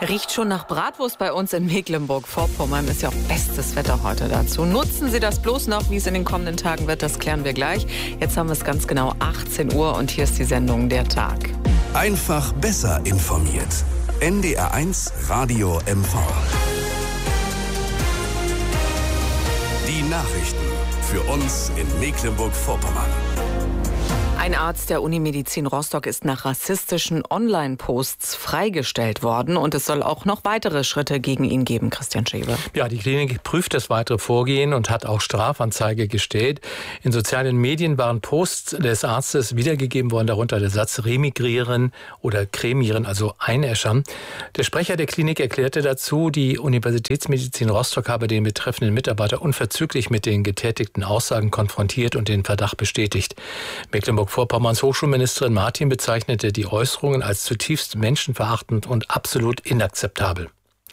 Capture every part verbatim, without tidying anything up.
Riecht schon nach Bratwurst bei uns in Mecklenburg-Vorpommern. Ist ja auch bestes Wetter heute dazu. Nutzen Sie das bloß noch, wie es in den kommenden Tagen wird, das klären wir gleich. Jetzt haben wir es ganz genau achtzehn Uhr und hier ist die Sendung Der Tag. Einfach besser informiert. N D R eins Radio M V. Die Nachrichten für uns in Mecklenburg-Vorpommern. Ein Arzt der Unimedizin Rostock ist nach rassistischen Online-Posts freigestellt worden und es soll auch noch weitere Schritte gegen ihn geben, Christian Schäbe. Ja, die Klinik prüft das weitere Vorgehen und hat auch Strafanzeige gestellt. In sozialen Medien waren Posts des Arztes wiedergegeben worden, darunter der Satz remigrieren oder cremieren, also einäschern. Der Sprecher der Klinik erklärte dazu, die Universitätsmedizin Rostock habe den betreffenden Mitarbeiter unverzüglich mit den getätigten Aussagen konfrontiert und den Verdacht bestätigt. Mecklenburg-Vorpommerns Hochschulministerin Martin bezeichnete die Äußerungen als zutiefst menschenverachtend und absolut inakzeptabel.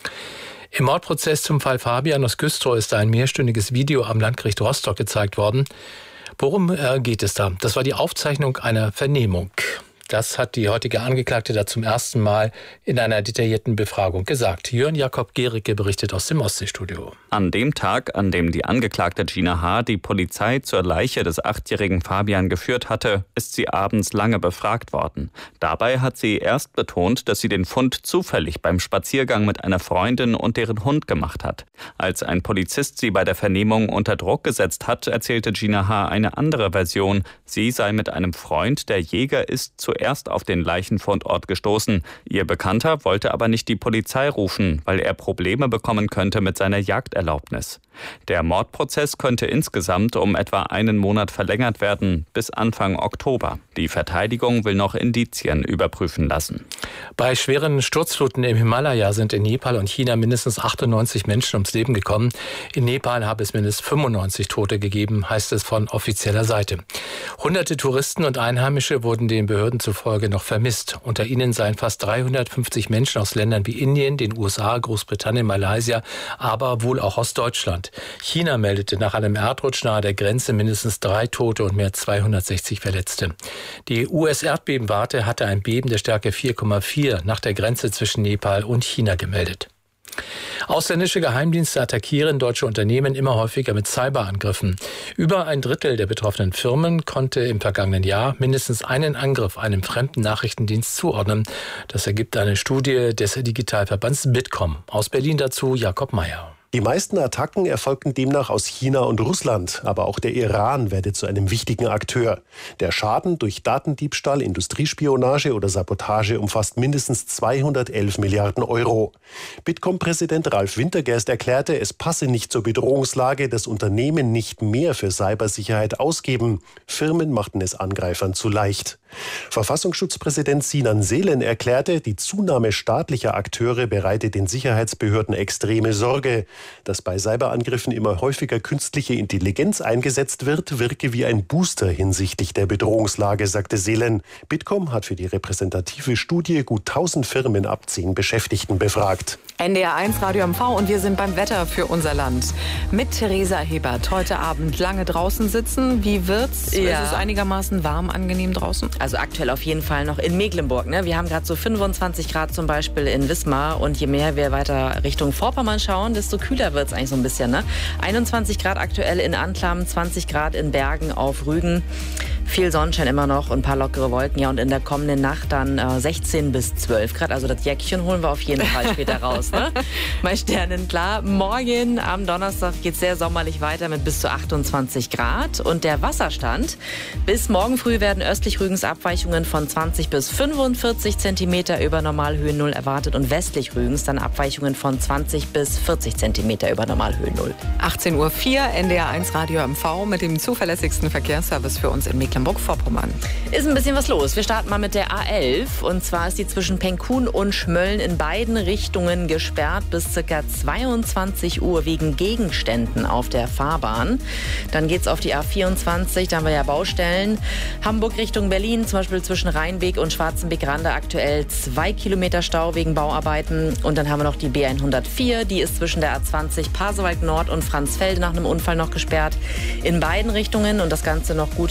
Im Mordprozess zum Fall Fabian aus Güstrow ist ein mehrstündiges Video am Landgericht Rostock gezeigt worden. Worum geht es da? Das war die Aufzeichnung einer Vernehmung. Das hat die heutige Angeklagte da zum ersten Mal in einer detaillierten Befragung gesagt. Jörn Jakob Gericke berichtet aus dem Ostseestudio. An dem Tag, an dem die Angeklagte Gina H. die Polizei zur Leiche des achtjährigen Fabian geführt hatte, ist sie abends lange befragt worden. Dabei hat sie erst betont, dass sie den Fund zufällig beim Spaziergang mit einer Freundin und deren Hund gemacht hat. Als ein Polizist sie bei der Vernehmung unter Druck gesetzt hat, erzählte Gina H. eine andere Version. Sie sei mit einem Freund, der Jäger ist, zu erst auf den Leichenfundort gestoßen. Ihr Bekannter wollte aber nicht die Polizei rufen, weil er Probleme bekommen könnte mit seiner Jagderlaubnis. Der Mordprozess könnte insgesamt um etwa einen Monat verlängert werden, bis Anfang Oktober. Die Verteidigung will noch Indizien überprüfen lassen. Bei schweren Sturzfluten im Himalaya sind in Nepal und China mindestens achtundneunzig Menschen ums Leben gekommen. In Nepal habe es mindestens fünfundneunzig Tote gegeben, heißt es von offizieller Seite. Hunderte Touristen und Einheimische wurden den Behörden zufolge noch vermisst. Unter ihnen seien fast dreihundertfünfzig Menschen aus Ländern wie Indien, den U S A, Großbritannien, Malaysia, aber wohl auch aus Deutschland. China meldete nach einem Erdrutsch nahe der Grenze mindestens drei Tote und mehr als zweihundertsechzig Verletzte. Die U S-Erdbebenwarte hatte ein Beben der Stärke vier Komma vier nach der Grenze zwischen Nepal und China gemeldet. Ausländische Geheimdienste attackieren deutsche Unternehmen immer häufiger mit Cyberangriffen. Über ein Drittel der betroffenen Firmen konnte im vergangenen Jahr mindestens einen Angriff einem fremden Nachrichtendienst zuordnen. Das ergibt eine Studie des Digitalverbands Bitkom. Aus Berlin dazu Jakob Mayer. Die meisten Attacken erfolgten demnach aus China und Russland, aber auch der Iran werde zu einem wichtigen Akteur. Der Schaden durch Datendiebstahl, Industriespionage oder Sabotage umfasst mindestens zweihundertelf Milliarden Euro. Bitkom-Präsident Ralf Wintergerst erklärte, es passe nicht zur Bedrohungslage, dass Unternehmen nicht mehr für Cybersicherheit ausgeben. Firmen machten es Angreifern zu leicht. Verfassungsschutzpräsident Sinan Selen erklärte, die Zunahme staatlicher Akteure bereite den Sicherheitsbehörden extreme Sorge. Dass bei Cyberangriffen immer häufiger künstliche Intelligenz eingesetzt wird, wirke wie ein Booster hinsichtlich der Bedrohungslage, sagte Selen. Bitkom hat für die repräsentative Studie gut tausend Firmen ab zehn Beschäftigten befragt. N D R eins Radio M V und wir sind beim Wetter für unser Land. Mit Theresa Hebert heute Abend lange draußen sitzen. Wie wird's? Ja. Ist es einigermaßen warm, angenehm draußen? Also aktuell auf jeden Fall noch in Mecklenburg. Ne? Wir haben gerade so fünfundzwanzig Grad zum Beispiel in Wismar. Und je mehr wir weiter Richtung Vorpommern schauen, desto kühler wird es eigentlich so ein bisschen. Ne? einundzwanzig Grad aktuell in Anklam, zwanzig Grad in Bergen auf Rügen. Viel Sonnenschein immer noch und ein paar lockere Wolken. Ja, und in der kommenden Nacht dann äh, sechzehn bis zwölf Grad. Also das Jäckchen holen wir auf jeden Fall später raus. Ne? Bei Sternen klar. Morgen am Donnerstag geht es sehr sommerlich weiter mit bis zu achtundzwanzig Grad. Und der Wasserstand. Bis morgen früh werden östlich Rügens Abweichungen von zwanzig bis fünfundvierzig Zentimeter über Normalhöhe Null erwartet. Und westlich Rügens dann Abweichungen von zwanzig bis vierzig Zentimeter über Normalhöhe Null. achtzehn Uhr vier, N D R eins Radio M V mit dem zuverlässigsten Verkehrsservice für uns in Mecklenburg-Vorpommern. Ist ein bisschen was los. Wir starten mal mit der A elf. Und zwar ist die zwischen Penkun und Schmölln in beiden Richtungen gesperrt bis ca. zweiundzwanzig Uhr wegen Gegenständen auf der Fahrbahn. Dann geht's auf die A vierundzwanzig, da haben wir ja Baustellen. Hamburg Richtung Berlin, zum Beispiel zwischen Rheinweg und Schwarzenbeck-Rande aktuell zwei Kilometer Stau wegen Bauarbeiten. Und dann haben wir noch die B hundertvier, die ist zwischen der A zwanzig Pasewalk Nord und Franzfelde nach einem Unfall noch gesperrt. In beiden Richtungen und das Ganze noch gut, ja eigentlich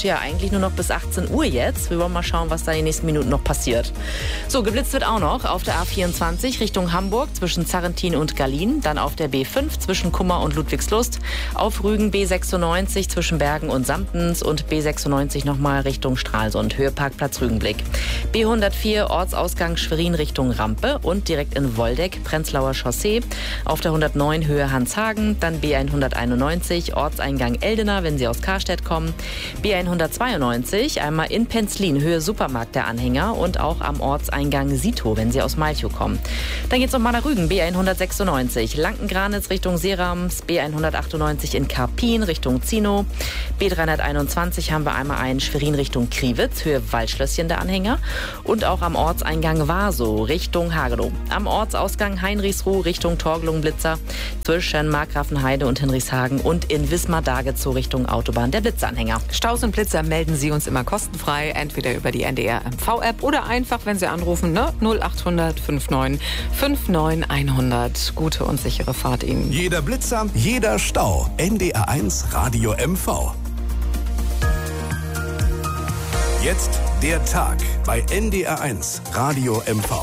tatsächlich nur noch bis achtzehn Uhr jetzt. Wir wollen mal schauen, was da in den nächsten Minuten noch passiert. So, geblitzt wird auch noch auf der A vierundzwanzig Richtung Hamburg zwischen Zarrentin und Gallien. Dann auf der B fünf zwischen Kummer und Ludwigslust. Auf Rügen B sechsundneunzig zwischen Bergen und Samptens und B sechsundneunzig nochmal Richtung Stralsund. Höheparkplatz Rügenblick. B hundertvier Ortsausgang Schwerin Richtung Rampe und direkt in Woldeck Prenzlauer Chaussee. Auf der hundertneun Höhe Hanshagen. Dann B hunderteinundneunzig Ortseingang Eldener, wenn Sie aus Karstedt kommen. B hundertzweiundneunzig einmal in Penzlin Höhe Supermarkt der Anhänger und auch am Ortseingang Sito, wenn Sie aus Malchow kommen. Dann geht's nochmal nach Rügen, B hundertsechsundneunzig Lankengranitz Richtung Seerams, B hundertachtundneunzig in Karpin Richtung Zino, B dreihunderteinundzwanzig haben wir einmal einen Schwerin Richtung Kriwitz, Höhe Waldschlösschen der Anhänger und auch am Ortseingang Warsow Richtung Hagenow. Am Ortsausgang Heinrichsruh Richtung Torgelung-Blitzer zwischen Markgrafenheide und Hinrichshagen und in Wismar-Dagezow Richtung Autobahn der Blitzanhänger. Staus und Blitzer melden Sie uns immer kostenfrei, entweder über die N D R M V-App oder einfach, wenn Sie anrufen, ne? null achthundert neunundfünfzig neunundfünfzig hundert. Gute und sichere Fahrt Ihnen. Jeder Blitzer, jeder Stau. N D R eins Radio M V. Jetzt der Tag bei N D R eins Radio M V.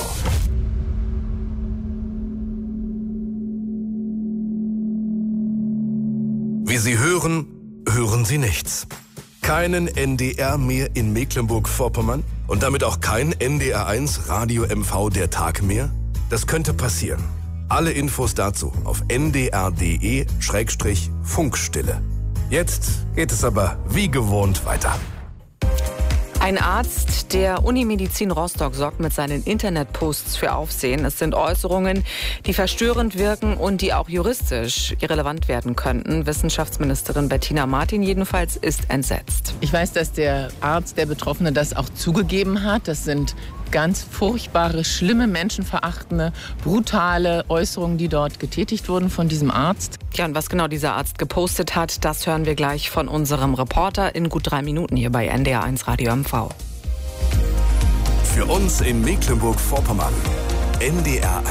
Wie Sie hören, hören Sie nichts. Keinen N D R mehr in Mecklenburg-Vorpommern und damit auch kein N D R eins Radio M V der Tag mehr? Das könnte passieren. Alle Infos dazu auf n d r punkt d e Schrägstrich Funkstille. Jetzt geht es aber wie gewohnt weiter. Ein Arzt der Unimedizin Rostock sorgt mit seinen Internetposts für Aufsehen. Es sind Äußerungen, die verstörend wirken und die auch juristisch irrelevant werden könnten. Wissenschaftsministerin Bettina Martin jedenfalls ist entsetzt. Ich weiß, dass der Arzt, der Betroffene, das auch zugegeben hat. Das sind ganz furchtbare, schlimme, menschenverachtende, brutale Äußerungen, die dort getätigt wurden von diesem Arzt. Ja, und was genau dieser Arzt gepostet hat, das hören wir gleich von unserem Reporter in gut drei Minuten hier bei N D R eins Radio M V. Für uns in Mecklenburg-Vorpommern N D R